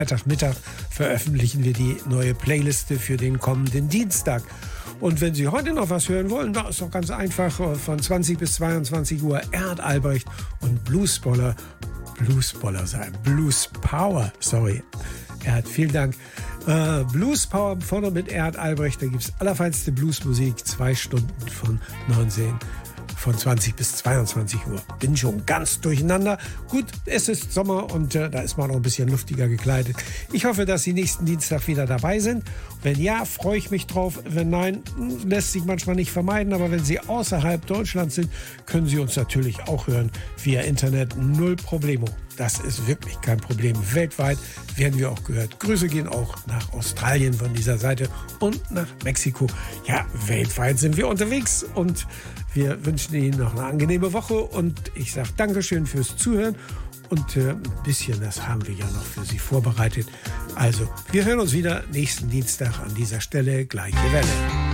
Freitagmittag veröffentlichen wir die neue Playliste für den kommenden Dienstag. Und wenn Sie heute noch was hören wollen, da ist doch ganz einfach. Von 20 bis 22 Uhr Erd Albrecht und Blues Power, sorry. Vielen Dank. Blues Power vorne mit Erd Albrecht, da gibt es allerfeinste Bluesmusik, 2 Stunden von 20 bis 22 Uhr. Bin schon ganz durcheinander. Gut, es ist Sommer und da ist man auch ein bisschen luftiger gekleidet. Ich hoffe, dass Sie nächsten Dienstag wieder dabei sind. Wenn ja, freue ich mich drauf. Wenn nein, lässt sich manchmal nicht vermeiden. Aber wenn Sie außerhalb Deutschlands sind, können Sie uns natürlich auch hören via Internet. Null Problemo. Das ist wirklich kein Problem. Weltweit werden wir auch gehört. Grüße gehen auch nach Australien von dieser Seite und nach Mexiko. Ja, weltweit sind wir unterwegs und wir wünschen Ihnen noch eine angenehme Woche und ich sage Dankeschön fürs Zuhören und ein bisschen, das haben wir ja noch für Sie vorbereitet. Also, wir hören uns wieder nächsten Dienstag an dieser Stelle, gleiche Welle.